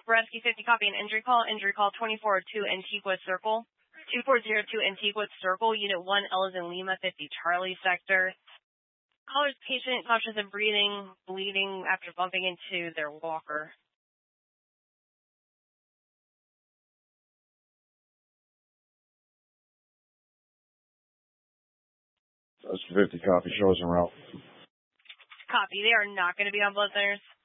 Rescue 50, copy an injury call 2402 Antigua Circle. 2402 Antigua Circle, Unit 1, L as in Lima, 50 Charlie sector. Caller's patient, conscious of breathing, bleeding after bumping into their walker. That's 50, copy. Show us en route. Copy. They are not going to be on blood thinners.